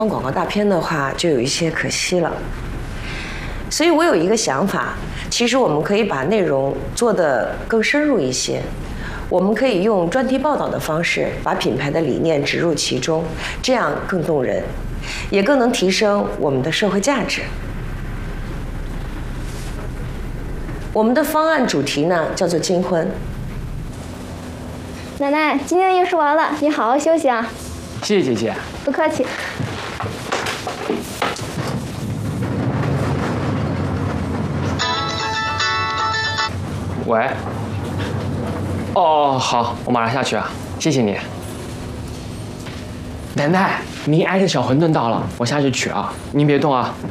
广告大片的话，就有一些可惜了。所以我有一个想法，其实我们可以把内容做得更深入一些。我们可以用专题报道的方式，把品牌的理念植入其中，这样更动人，也更能提升我们的社会价值。我们的方案主题呢，叫做金婚。 奶奶，今天的业说完了，你好好休息啊。 谢谢姐姐。 不客气。 喂。哦，好，我马上下去啊，谢谢你。奶奶，您爱的小馄饨到了，我下去取啊，您别动啊。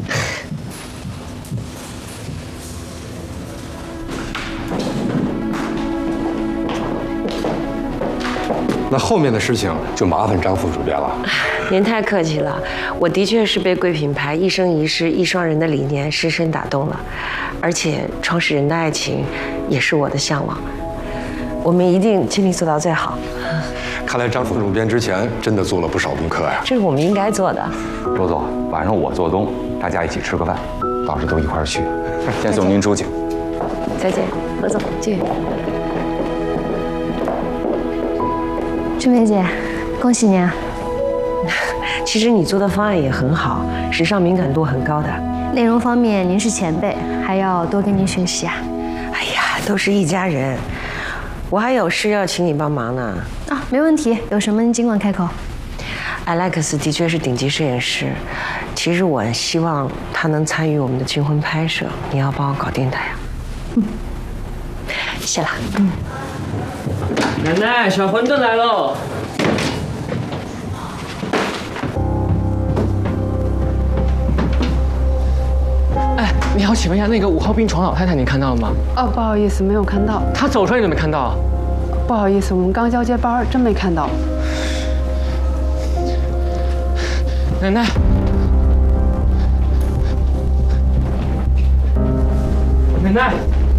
那后面的事情就麻烦张副主编了。 您太客气了，我的确是被贵品牌一生一世一双人的理念深深打动了，而且创始人的爱情也是我的向往。我们一定尽力做到最好。 看来张副主编之前真的做了不少功课呀。 这是我们应该做的。 周总，晚上我做东，大家一起吃个饭，到时都一块儿去。先送您出去。 再见，何总，继续。 春梅姐，恭喜你啊！ 其实你做的方案也很好，时尚敏感度很高的。 内容方面您是前辈，还要多跟您学习啊。 哎呀，都是一家人，我还有事要请你帮忙呢。 啊，没问题，有什么您尽管开口。 Alex 的确是顶级摄影师，其实我很希望他能参与我们的金婚拍摄，你要帮我搞定他呀。谢了。 奶奶，小馄饨来喽！哎，你好，请问一下，那个5号病床老太太您看到了吗？ 哦，不好意思，没有看到。 她走出来你都没看到？ 不好意思，我们刚交接班，真没看到。 奶奶，奶奶。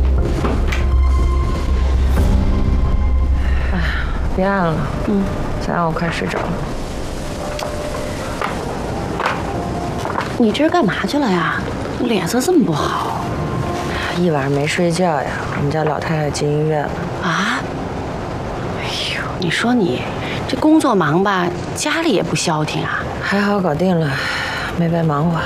别按了，再按我快睡着了。 你这是干嘛去了呀？脸色这么不好。 一晚上没睡觉呀，我们家老太太进医院了。 啊？哎呦，你说你这工作忙吧，家里也不消停啊。 还好搞定了，没白忙活。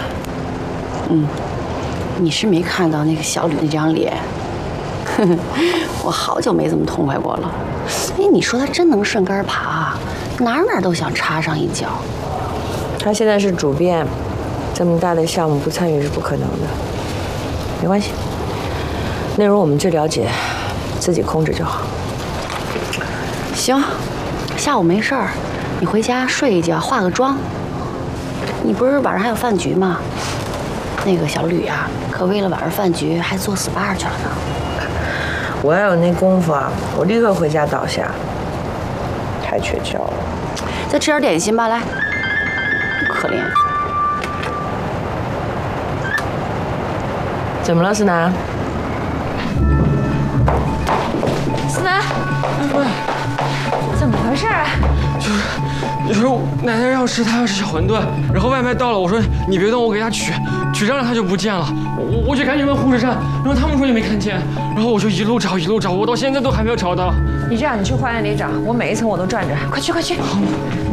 你是没看到那个小吕那张脸，我好久没这么痛快过了。哎，你说他真能顺杆爬，哪都想插上一脚。 他现在是主编，这么大的项目不参与是不可能的。没关系，内容我们最了解，自己控制就好。 行，下午没事儿，你回家睡一觉，化个妆。你不是晚上还有饭局吗？那个小吕啊，可为了晚上饭局还做 SPA 去了呢。 我要有那功夫啊，我立刻回家倒下。太缺觉了。 再吃点点心吧，来。可怜。 怎么了，思南？ 思南，怎么回事啊？ 就是奶奶要吃，她要吃小馄饨，然后外卖到了，我说你别动，我给她取上了，她就不见了。我就赶紧问护士站，然后他们说也没看见，然后我就一路找，我到现在都还没有找到。 你这样，你去花园里找，我每一层我都转转。快去快去！ 好。